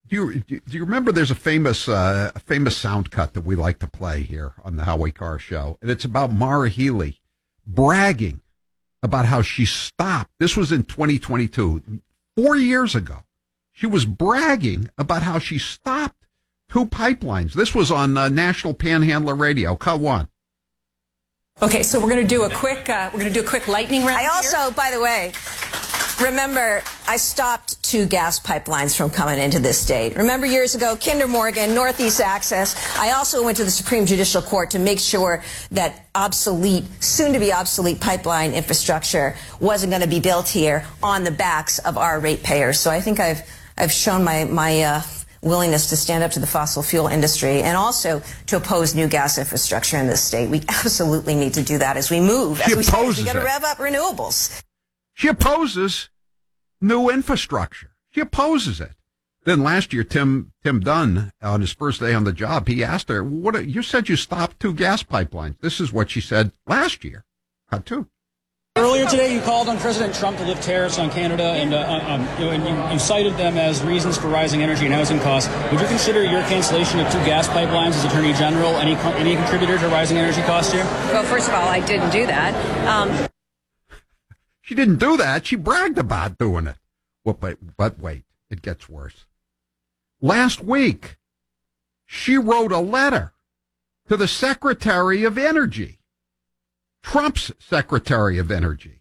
Do you remember there's a famous sound cut that we like to play here on the Howie Carr Show, and it's about Maura Healey bragging about how she stopped. This was in 2022, 4 years ago. She was bragging about how she stopped 2 pipelines. This was on National Panhandler Radio. Cut 1. Okay, so we're going to do a quick lightning round. I also, by the way, remember, I stopped 2 gas pipelines from coming into this state. Remember years ago, Kinder Morgan, Northeast Access. I also went to the Supreme Judicial Court to make sure that soon-to-be obsolete pipeline infrastructure wasn't going to be built here on the backs of our ratepayers. So I think I've shown my willingness to stand up to the fossil fuel industry and also to oppose new gas infrastructure in this state. We absolutely need to do that as we move. She opposes we got to rev up renewables. She opposes new infrastructure. She opposes it. Then last year, Tim Dunn, on his first day on the job, he asked her, you said you stopped 2 gas pipelines. This is what she said last year. Cut 2. Earlier today, you called on President Trump to lift tariffs on Canada, and you cited them as reasons for rising energy and housing costs. Would you consider your cancellation of 2 gas pipelines as Attorney General any contributor to rising energy costs here? Well, first of all, I didn't do that. She didn't do that. She bragged about doing it. Well, but wait, it gets worse. Last week, she wrote a letter to the Secretary of Energy, Trump's Secretary of Energy.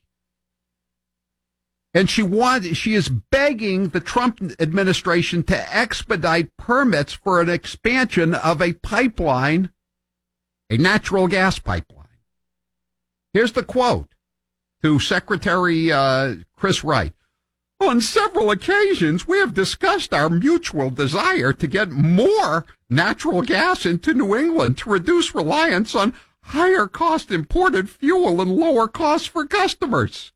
And she is begging the Trump administration to expedite permits for an expansion of a pipeline, a natural gas pipeline. Here's the quote to Secretary Chris Wright. On several occasions, we have discussed our mutual desire to get more natural gas into New England to reduce reliance on higher cost imported fuel and lower costs for customers.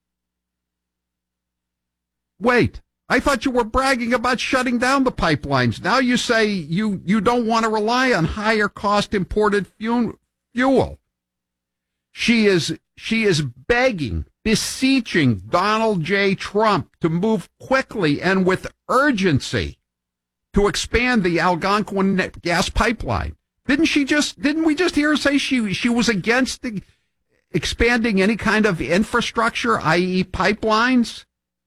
Wait, I thought you were bragging about shutting down the pipelines. Now you say you don't want to rely on higher cost imported fuel. She is begging, beseeching Donald J. Trump to move quickly and with urgency to expand the Algonquin gas pipeline. Didn't we just hear her say she was against expanding any kind of infrastructure, i.e. pipelines?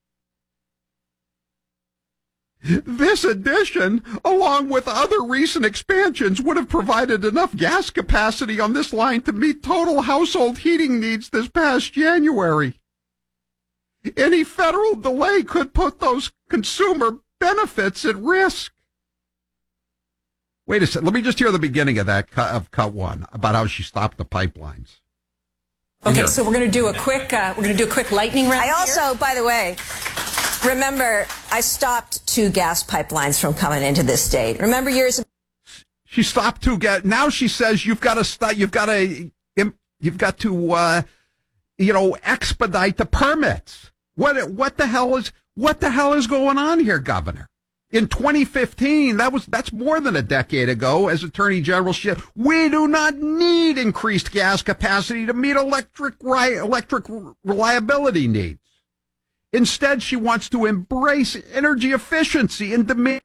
This addition, along with other recent expansions, would have provided enough gas capacity on this line to meet total household heating needs this past January. Any federal delay could put those consumer benefits at risk. Wait a second. Let me just hear the beginning of that cut 1 about how she stopped the pipelines. Okay, so we're going to do a quick lightning round. I also, by the way, remember, I stopped 2 gas pipelines from coming into this state. Remember years ago? She stopped 2 gas. Now she says you've got to expedite the permits. What the hell is going on here, Governor? In 2015, that's more than a decade ago, as Attorney General, she said, we do not need increased gas capacity to meet electric reliability needs. Instead, she wants to embrace energy efficiency and demand.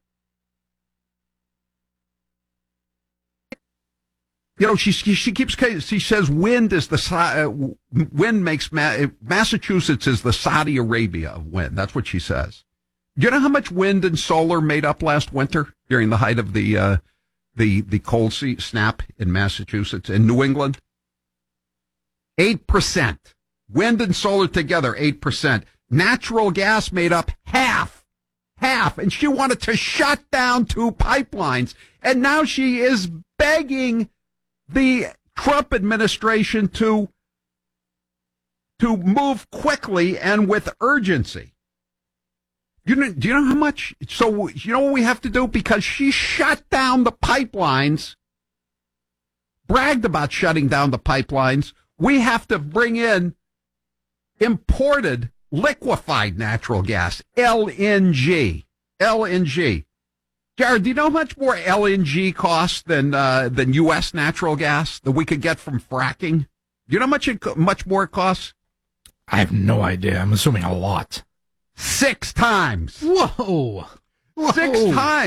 She says wind makes Massachusetts is the Saudi Arabia of wind. That's what she says. Do you know how much wind and solar made up last winter during the height of the cold snap in Massachusetts and New England? 8%. Wind and solar together, 8%. Natural gas made up half. And she wanted to shut down 2 pipelines. And now she is begging the Trump administration to move quickly and with urgency. Do you know how much? So you know what we have to do? Because she shut down the pipelines, bragged about shutting down the pipelines, we have to bring in imported liquefied natural gas, LNG. Jared, do you know how much more LNG costs than U.S. natural gas that we could get from fracking? Do you know how much more it costs? I have no idea. I'm assuming a lot. 6 times. Whoa. 6 times.